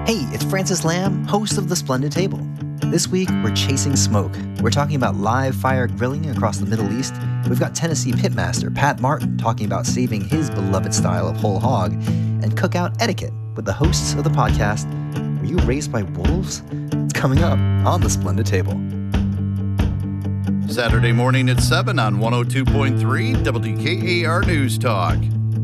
Hey, it's Francis Lamb, host of The Splendid Table. This week, we're chasing smoke. We're talking about live fire grilling across the Middle East. We've got Tennessee pitmaster Pat Martin talking about saving his beloved style of whole hog, and cookout etiquette with the hosts of the podcast, Were You Raised by Wolves? It's coming up on The Splendid Table. Saturday morning at 7 on 102.3 WKAR News Talk.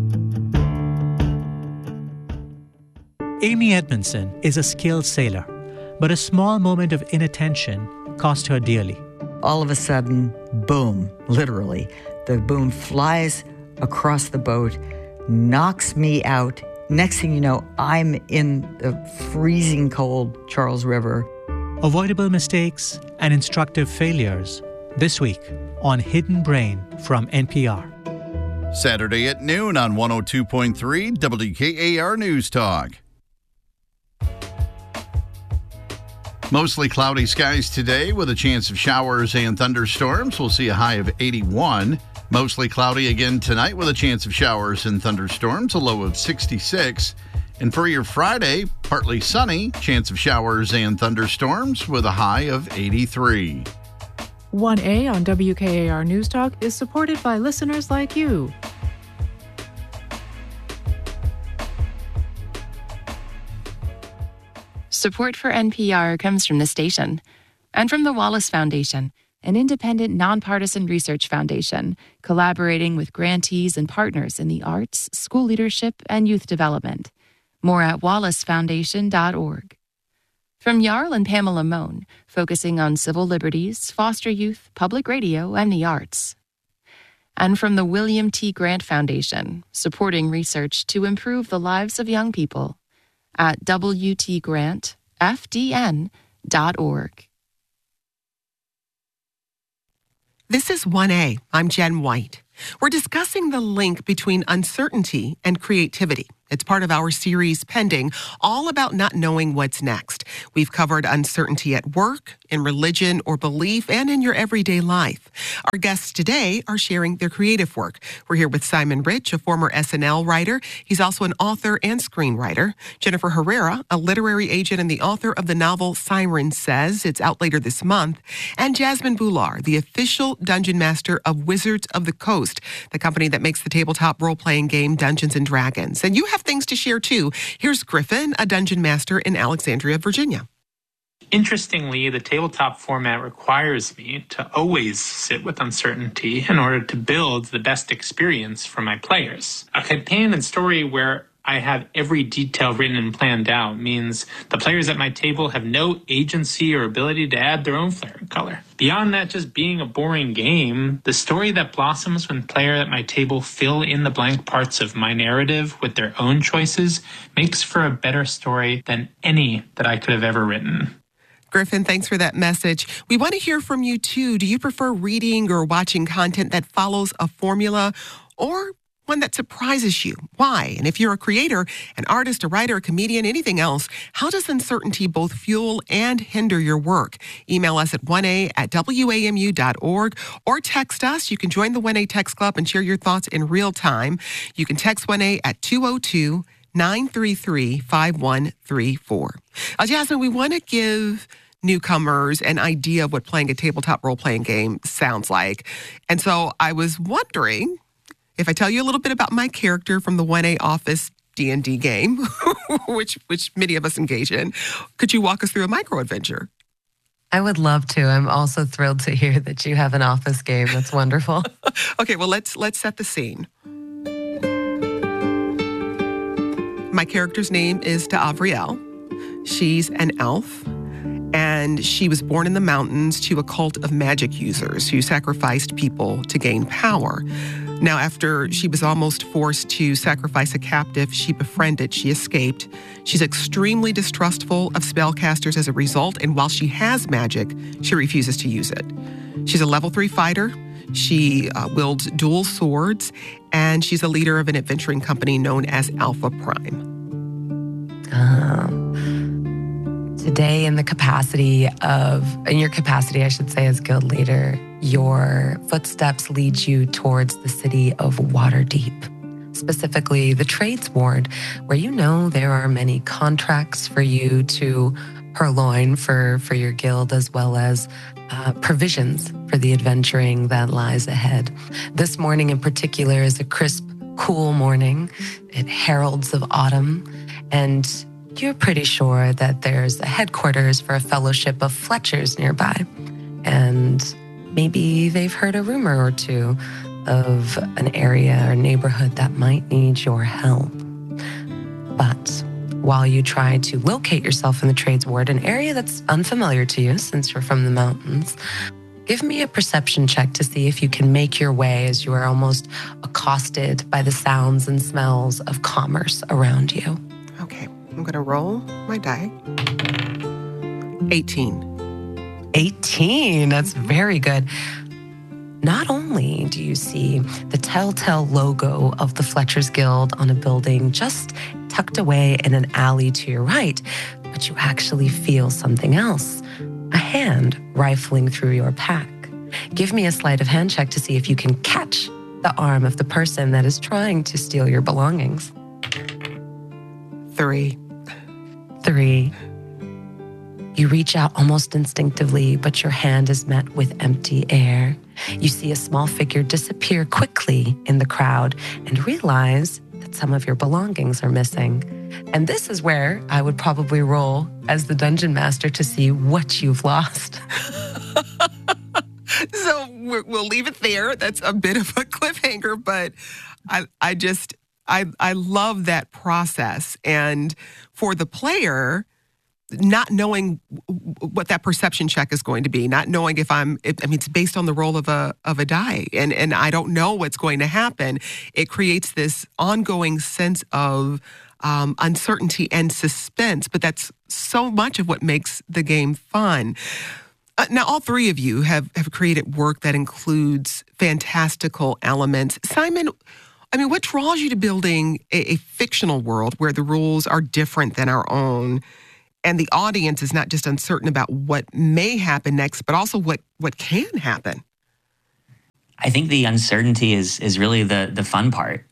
Amy Edmondson is a skilled sailor, but a small moment of inattention cost her dearly. All of a sudden, boom, literally, the boom flies across the boat, knocks me out. Next thing you know, I'm in the freezing cold Charles River. Avoidable mistakes and instructive failures. This week on Hidden Brain from NPR. Saturday at noon on 102.3 WKAR News Talk. Mostly cloudy skies today with a chance of showers and thunderstorms. We'll see a high of 81. Mostly cloudy again tonight with a chance of showers and thunderstorms, a low of 66. And for your Friday, partly sunny, chance of showers and thunderstorms with a high of 83. 1A on WKAR News Talk is supported by listeners like you. Support for NPR comes from the station and from the Wallace Foundation, an independent, nonpartisan research foundation collaborating with grantees and partners in the arts, school leadership, and youth development. More at wallacefoundation.org. From Jarl and Pamela Mohn, focusing on civil liberties, foster youth, public radio, and the arts. And from the William T. Grant Foundation, supporting research to improve the lives of young people at wtgrantfdn.org. This is 1A. I'm Jen White. We're discussing the link between uncertainty and creativity. It's part of our series, Pending, all about not knowing what's next. We've covered uncertainty at work, in religion or belief, and in your everyday life. Our guests today are sharing their creative work. We're here with Simon Rich, a former SNL writer. He's also an author and screenwriter. Jennifer Herrera, a literary agent and the author of the novel Siren Says. It's out later this month. And Jasmine Bhullar, the official dungeon master of Wizards of the Coast, the company that makes the tabletop role-playing game Dungeons & Dragons. And you have things to share, too. Here's Griffin, a dungeon master in Alexandria, Virginia. Interestingly, the tabletop format requires me to always sit with uncertainty in order to build the best experience for my players. A campaign and story where I have every detail written and planned out means the players at my table have no agency or ability to add their own flair and color. Beyond that just being a boring game, the story that blossoms when players at my table fill in the blank parts of my narrative with their own choices makes for a better story than any that I could have ever written. Griffin, thanks for that message. We want to hear from you, too. Do you prefer reading or watching content that follows a formula or one that surprises you? Why? And if you're a creator, an artist, a writer, a comedian, anything else, how does uncertainty both fuel and hinder your work? Email us at 1a@wamu.org or text us. You can join the 1A Text Club and share your thoughts in real time. You can text 1A at 202-933-5134. Jasmine, we want to give newcomers an idea of what playing a tabletop role-playing game sounds like. And so I was wondering, if I tell you a little bit about my character from the 1A Office D&D game, which many of us engage in, could you walk us through a micro-adventure? I would love to. I'm also thrilled to hear that you have an office game. That's wonderful. Okay, well, let's set the scene. My character's name is D'Avriel. She's an elf, and she was born in the mountains to a cult of magic users who sacrificed people to gain power. Now, after she was almost forced to sacrifice a captive she befriended, she escaped. She's extremely distrustful of spellcasters as a result, and while she has magic, she refuses to use it. She's a level 3 fighter. She wields dual swords, and she's a leader of an adventuring company known as Alpha Prime. Today, in your capacity, I should say, as guild leader, your footsteps lead you towards the city of Waterdeep. specifically the trades ward, where you know there are many contracts for you to purloin for your guild, as well as provisions for the adventuring that lies ahead. This morning in particular is a crisp, cool morning. It heralds of autumn, and you're pretty sure that there's a headquarters for a fellowship of Fletchers nearby. And maybe they've heard a rumor or two of an area or neighborhood that might need your help. But while you try to locate yourself in the trades ward, an area that's unfamiliar to you since you're from the mountains, give me a perception check to see if you can make your way as you are almost accosted by the sounds and smells of commerce around you. Okay, I'm going to roll my die. 18. 18, that's very good. Not only do you see the telltale logo of the Fletchers Guild on a building just tucked away in an alley to your right, but you actually feel something else. A hand rifling through your pack. Give me a sleight of hand check to see if you can catch the arm of the person that is trying to steal your belongings. 3. You reach out almost instinctively, but your hand is met with empty air. You see a small figure disappear quickly in the crowd and realize that some of your belongings are missing. And this is where I would probably roll as the dungeon master to see what you've lost. So we'll leave it there. That's a bit of a cliffhanger, but I love that process. And for the player, not knowing what that perception check is going to be, not knowing it's based on the roll of a die, and I don't know what's going to happen. It creates this ongoing sense of uncertainty and suspense, but that's so much of what makes the game fun. Now, all three of you have created work that includes fantastical elements. Simon, what draws you to building a fictional world where the rules are different than our own, and the audience is not just uncertain about what may happen next, but also what can happen? I think the uncertainty is really the fun part.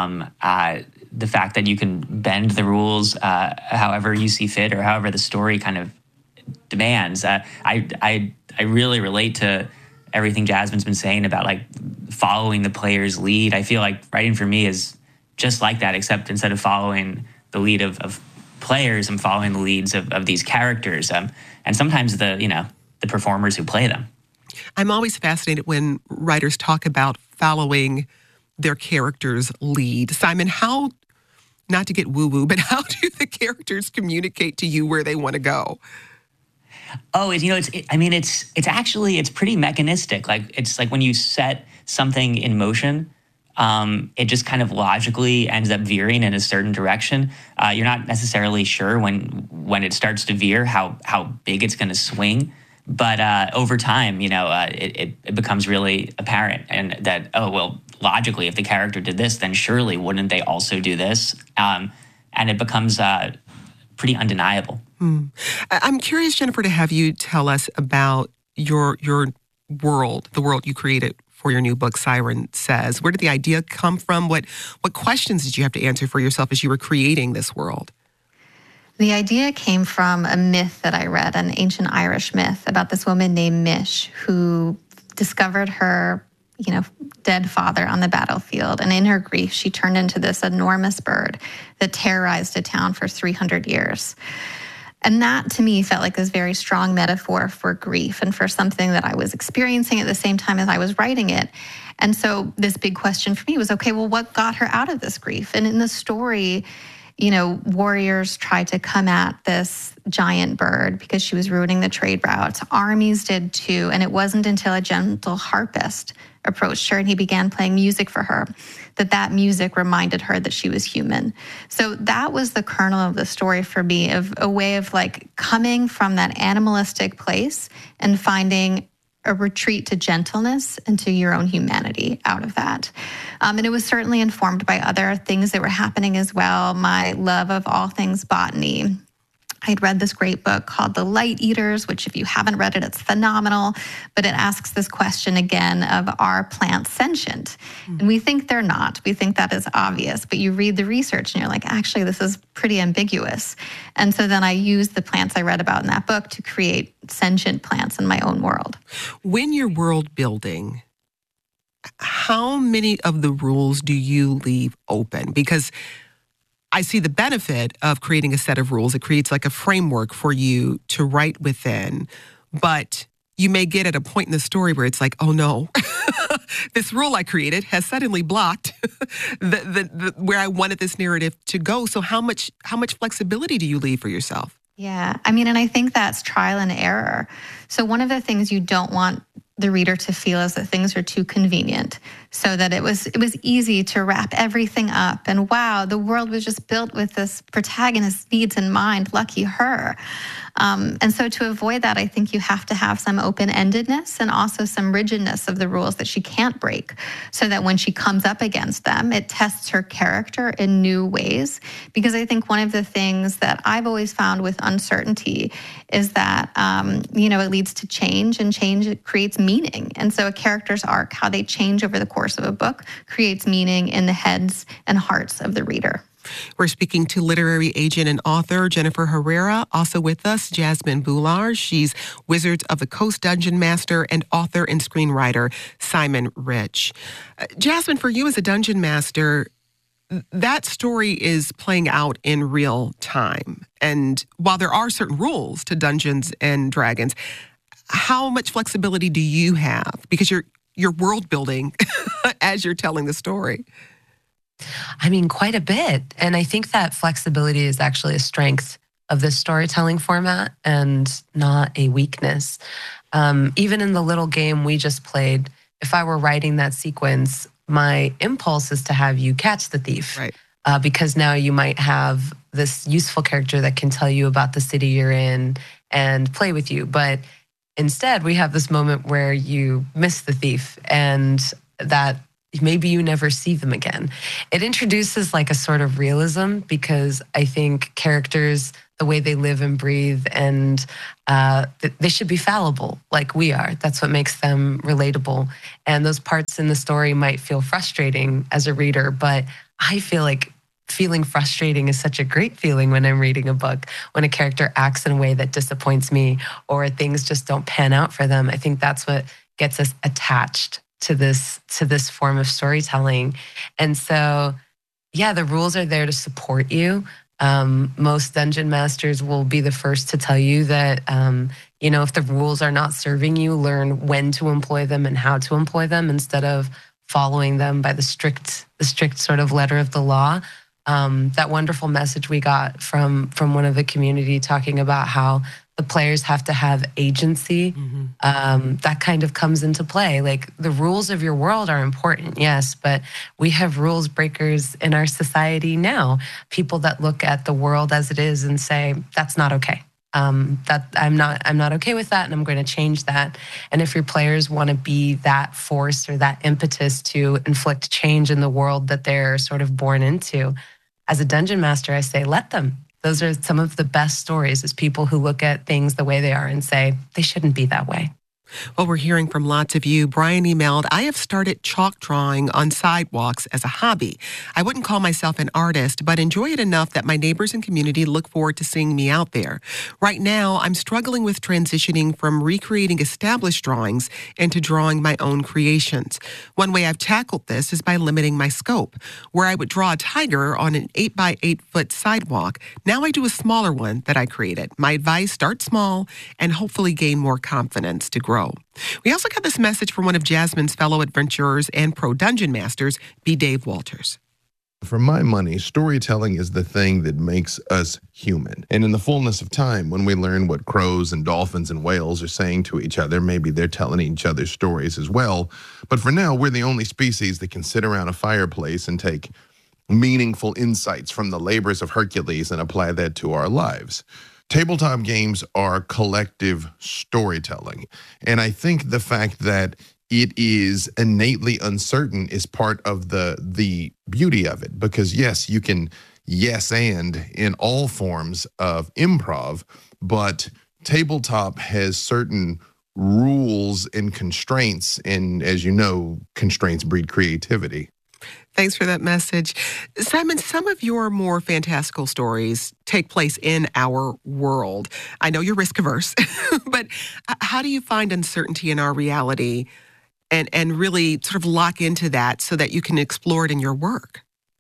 The fact that you can bend the rules however you see fit, or however the story kind of demands. I really relate to everything Jasmine's been saying about like following the player's lead. I feel like writing for me is just like that, except instead of following the lead of players, I'm following the leads of these characters, and sometimes the performers who play them. I'm always fascinated when writers talk about following their character's lead. Simon, how, not to get woo-woo, but how do the characters communicate to you where they want to go? Oh, it's pretty mechanistic. It's like when you set something in motion, it just kind of logically ends up veering in a certain direction. You're not necessarily sure when it starts to veer how big it's going to swing, but over time, it becomes really apparent, and that logically, if the character did this, then surely wouldn't they also do this? And it becomes pretty undeniable. I'm curious, Jennifer, to have you tell us about your world, the world you created for your new book, Siren Says. Where did the idea come from? What questions did you have to answer for yourself as you were creating this world? The idea came from a myth that I read, an ancient Irish myth about this woman named Mish who discovered her dead father on the battlefield. And in her grief, she turned into this enormous bird that terrorized a town for 300 years. And that, to me, felt like this very strong metaphor for grief and for something that I was experiencing at the same time as I was writing it. And so this big question for me was, okay, well, what got her out of this grief? And in the story, warriors tried to come at this giant bird because she was ruining the trade routes. Armies did too. And it wasn't until a gentle harpist approached her and he began playing music for her that music reminded her that she was human. So that was the kernel of the story for me, of a way of like coming from that animalistic place and finding a retreat to gentleness and to your own humanity out of that. And it was certainly informed by other things that were happening as well. My love of all things botany. I'd read this great book called The Light Eaters, which if you haven't read it, it's phenomenal. But it asks this question again of, are plants sentient? And we think they're not. We think that is obvious. But you read the research and you're like, actually, this is pretty ambiguous. And so then I used the plants I read about in that book to create sentient plants in my own world. When you're world building, how many of the rules do you leave open? Because I see the benefit of creating a set of rules. It creates like a framework for you to write within. But you may get at a point in the story where it's like, oh no, this rule I created has suddenly blocked where I wanted this narrative to go. So how much flexibility do you leave for yourself? Yeah, I mean, and I think that's trial and error. So one of the things you don't want the reader to feel is that things are too convenient, so that it was easy to wrap everything up. And wow, the world was just built with this protagonist's needs in mind. Lucky her. And so to avoid that, I think you have to have some open-endedness and also some rigidness of the rules that she can't break, so that when she comes up against them, it tests her character in new ways. Because I think one of the things that I've always found with uncertainty is that, it leads to change, and change creates meaning. And so a character's arc, how they change over the course of a book, creates meaning in the heads and hearts of the reader. We're speaking to literary agent and author Jennifer Herrera. Also with us, Jasmine Boulard. She's Wizards of the Coast dungeon master, and author and screenwriter Simon Rich. Jasmine, for you as a dungeon master, that story is playing out in real time. And while there are certain rules to Dungeons and Dragons, how much flexibility do you have? Because you're world building as you're telling the story. I mean, quite a bit. And I think that flexibility is actually a strength of this storytelling format and not a weakness. Even in the little game we just played, if I were writing that sequence, my impulse is to have you catch the thief. Right. Because now you might have this useful character that can tell you about the city you're in and play with you. But instead, we have this moment where you miss the thief, and that maybe you never see them again. It introduces like a sort of realism, because I think characters, the way they live and breathe, and they should be fallible like we are. That's what makes them relatable. And those parts in the story might feel frustrating as a reader, but I feel like feeling frustrating is such a great feeling when I'm reading a book, when a character acts in a way that disappoints me or things just don't pan out for them. I think that's what gets us attached to this form of storytelling. And so, yeah, the rules are there to support you. Most dungeon masters will be the first to tell you that, if the rules are not serving you, learn when to employ them and how to employ them instead of following them by the strict sort of letter of the law. That wonderful message we got from one of the community talking about how the players have to have agency. That kind of comes into play. Like, the rules of your world are important, yes, but we have rules breakers in our society now. People that look at the world as it is and say, that's not okay. That I'm not okay with that, and I'm going to change that. And if your players want to be that force or that impetus to inflict change in the world that they're sort of born into, as a dungeon master, I say, let them. Those are some of the best stories, is people who look at things the way they are and say, they shouldn't be that way. Well, we're hearing from lots of you. Brian emailed, I have started chalk drawing on sidewalks as a hobby. I wouldn't call myself an artist, but enjoy it enough that my neighbors and community look forward to seeing me out there. Right now, I'm struggling with transitioning from recreating established drawings into drawing my own creations. One way I've tackled this is by limiting my scope. Where I would draw a tiger on an 8x8 foot sidewalk, now I do a smaller one that I created. My advice, start small and hopefully gain more confidence to grow. We also got this message from one of Jasmine's fellow adventurers and pro dungeon masters, B. Dave Walters. For my money, storytelling is the thing that makes us human. And in the fullness of time, when we learn what crows and dolphins and whales are saying to each other, maybe they're telling each other stories as well. But for now, we're the only species that can sit around a fireplace and take meaningful insights from the labors of Hercules and apply that to our lives. Tabletop games are collective storytelling. And I think the fact that it is innately uncertain is part of the beauty of it. Because yes, you can yes and in all forms of improv, but tabletop has certain rules and constraints, and as you know, constraints breed creativity. Thanks for that message. Simon, some of your more fantastical stories take place in our world. I know you're risk averse, but how do you find uncertainty in our reality and really sort of lock into that so that you can explore it in your work?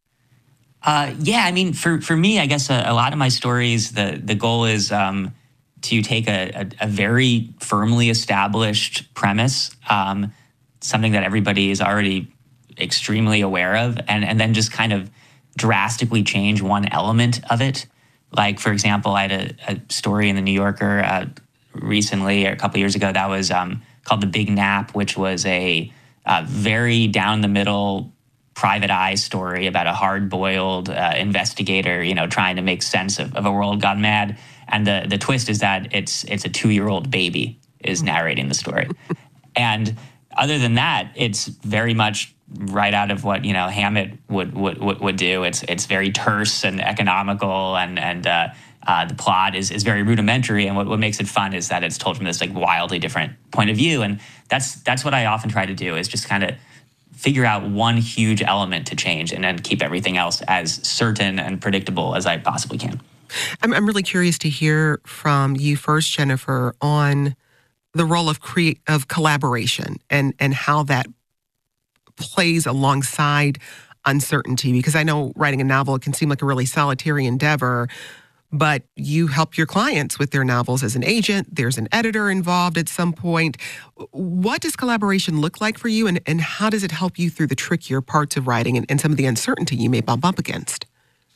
Yeah, I mean, for me, I guess a lot of my stories, the goal is to take a very firmly established premise, something that everybody is already extremely aware of, and then just kind of drastically change one element of it. Like, for example, I had a story in the New Yorker recently, a couple years ago, that was called The Big Nap, which was a very down-the-middle private eye story about a hard-boiled investigator, trying to make sense of a world gone mad. And the twist is that it's a 2-year-old baby is narrating the story. And other than that, it's very much right out of what Hammett would do. It's very terse and economical, and the plot is very rudimentary. And what makes it fun is that it's told from this like wildly different point of view. And that's what I often try to do, is just kind of figure out one huge element to change and then keep everything else as certain and predictable as I possibly can. I'm really curious to hear from you first, Jennifer, on the role of collaboration and how that plays alongside uncertainty. Because I know writing a novel, it can seem like a really solitary endeavor, but you help your clients with their novels as an agent. There's an editor involved at some point. What does collaboration look like for you, and how does it help you through the trickier parts of writing and some of the uncertainty you may bump up against?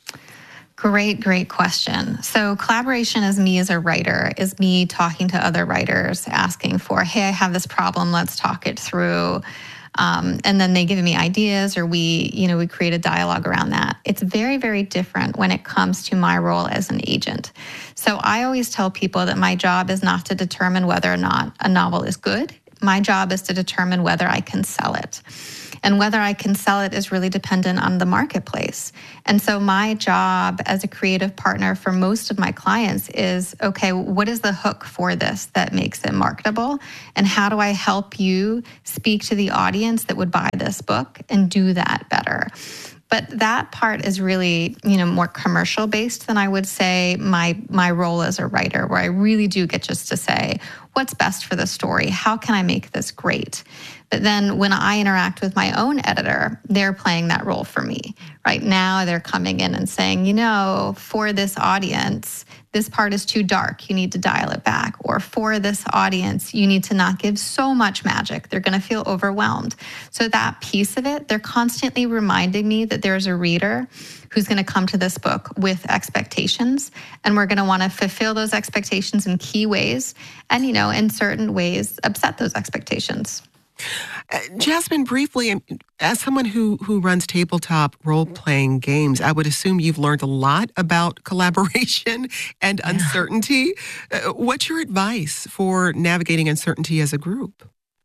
Great question. So collaboration as me as a writer is me talking to other writers, asking for, hey, I have this problem, let's talk it through. And then they give me ideas, or we create a dialogue around that. It's very, very different when it comes to my role as an agent. So I always tell people that my job is not to determine whether or not a novel is good. My job is to determine whether I can sell it. And whether I can sell it is really dependent on the marketplace. And so my job as a creative partner for most of my clients is, okay, what is the hook for this that makes it marketable? And how do I help you speak to the audience that would buy this book and do that better? But that part is really, more commercial based than I would say my role as a writer, where I really do get just to say, what's best for the story? How can I make this great? But then when I interact with my own editor, they're playing that role for me. Right now, they're coming in and saying, for this audience, this part is too dark. You need to dial it back. Or for this audience, you need to not give so much magic. They're going to feel overwhelmed. So that piece of it, they're constantly reminding me that there's a reader who's going to come to this book with expectations, and we're going to want to fulfill those expectations in key ways, and, in certain ways, upset those expectations. Jasmine, briefly, as someone who runs tabletop role-playing games, I would assume you've learned a lot about collaboration and uncertainty. What's your advice for navigating uncertainty as a group?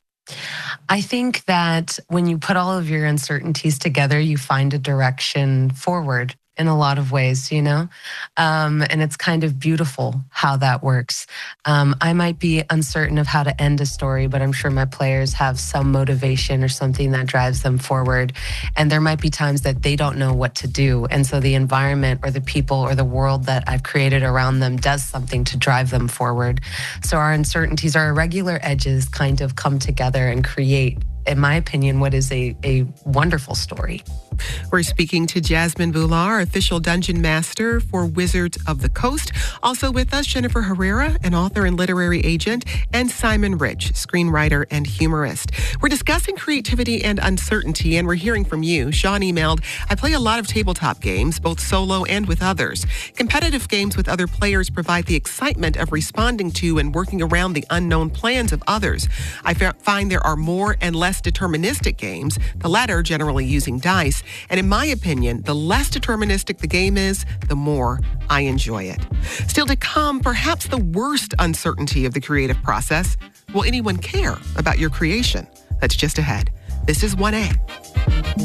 I think that when you put all of your uncertainties together, you find a direction forward in a lot of ways, and it's kind of beautiful how that works. I might be uncertain of how to end a story, but I'm sure my players have some motivation or something that drives them forward. And there might be times that they don't know what to do. And so the environment or the people or the world that I've created around them does something to drive them forward. So our uncertainties, our irregular edges kind of come together and create, in my opinion, what is a wonderful story. We're speaking to Jasmine Bhullar, official dungeon master for Wizards of the Coast. Also with us, Jennifer Herrera, an author and literary agent, and Simon Rich, screenwriter and humorist. We're discussing creativity and uncertainty, and we're hearing from you. Sean emailed, I play a lot of tabletop games, both solo and with others. Competitive games with other players provide the excitement of responding to and working around the unknown plans of others. I find there are more and less deterministic games, the latter generally using dice. And in my opinion, the less deterministic the game is, the more I enjoy it. Still to come, perhaps the worst uncertainty of the creative process. Will anyone care about your creation? That's just ahead. This is 1A.